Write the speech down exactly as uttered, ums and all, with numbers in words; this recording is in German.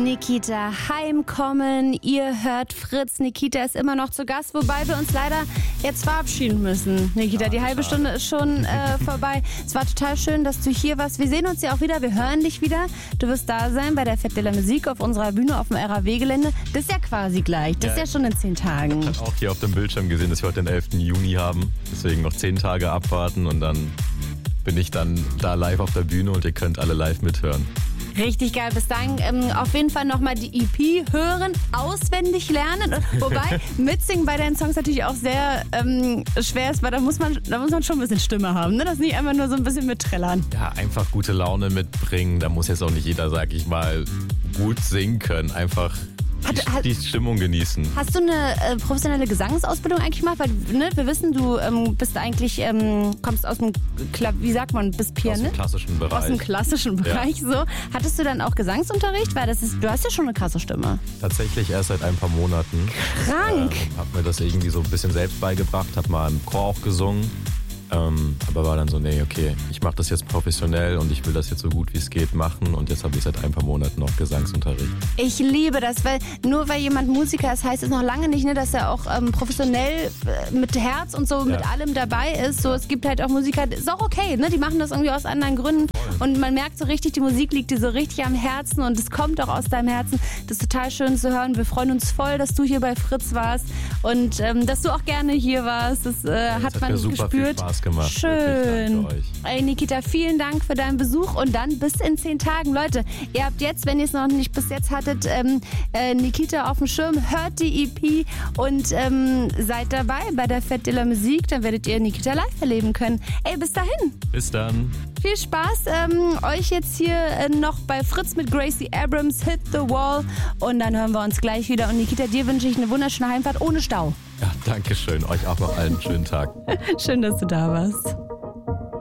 Nikita Heimkommen. Ihr hört Fritz. Nikita ist immer noch zu Gast, wobei wir uns leider jetzt verabschieden müssen. Nikita, ja, die halbe schade. Stunde ist schon äh, vorbei. Es war total schön, dass du hier warst. Wir sehen uns ja auch wieder, wir hören dich wieder. Du wirst da sein bei der Fête de la Musique auf unserer Bühne auf dem R A W-Gelände. Das ist ja quasi gleich, das ja, ist ja schon in zehn Tagen. Ich habe auch hier auf dem Bildschirm gesehen, dass wir heute den elften Juni haben. Deswegen noch zehn Tage abwarten und dann bin ich dann da live auf der Bühne und ihr könnt alle live mithören. Richtig geil. Bis dahin ähm, auf jeden Fall nochmal die E P hören, auswendig lernen. Wobei mitsingen bei deinen Songs natürlich auch sehr ähm, schwer ist, weil da muss man, da muss man schon ein bisschen Stimme haben. Ne? Das nicht einfach nur so ein bisschen mitträllern. Ja, einfach gute Laune mitbringen. Da muss jetzt auch nicht jeder, sag ich mal, gut singen können. Einfach die, hat, die Stimmung genießen. Hast du eine äh, professionelle Gesangsausbildung eigentlich gemacht? Weil ne, wir wissen, du ähm, bist eigentlich, ähm, kommst aus dem, Kla- wie sagt man, bist Pianist? Aus dem klassischen Bereich. Aus dem klassischen Bereich, ja. So. Hattest du dann auch Gesangsunterricht? Weil das ist, du hast ja schon eine krasse Stimme. Tatsächlich erst seit ein paar Monaten. Krank. Ähm, hab mir das irgendwie so ein bisschen selbst beigebracht, hab mal im Chor auch gesungen. Ähm, aber war dann so, nee, okay, ich mache das jetzt professionell und ich will das jetzt so gut wie es geht machen und jetzt habe ich seit ein paar Monaten noch Gesangsunterricht. Ich liebe das, weil nur weil jemand Musiker ist, heißt es noch lange nicht, ne, dass er auch ähm, professionell äh, mit Herz und so ja. mit allem dabei ist. So, es gibt halt auch Musiker, ist auch okay, ne, die machen das irgendwie aus anderen Gründen. Voll. Und man merkt so richtig, die Musik liegt dir so richtig am Herzen und es kommt auch aus deinem Herzen. Das ist total schön zu hören. Wir freuen uns voll, dass du hier bei Fritz warst und ähm, dass du auch gerne hier warst. Das, äh, ja, das hat, hat man mir super gespürt. Viel Spaß gemacht. Schön. Ey, Nikita, vielen Dank für deinen Besuch und dann bis in zehn Tagen. Leute, ihr habt jetzt, wenn ihr es noch nicht bis jetzt hattet, ähm, äh, Nikita auf dem Schirm, hört die E P und ähm, seid dabei bei der Fête de la Musique. Dann werdet ihr Nikita live erleben können. Ey, bis dahin. Bis dann. Viel Spaß ähm, euch jetzt hier äh, noch bei Fritz mit Gracie Abrams, Hit the Wall. Und dann hören wir uns gleich wieder. Und Nikita, dir wünsche ich eine wunderschöne Heimfahrt ohne Stau. Ja, danke schön. Euch auch noch allen schönen Tag. Schön, dass du da warst.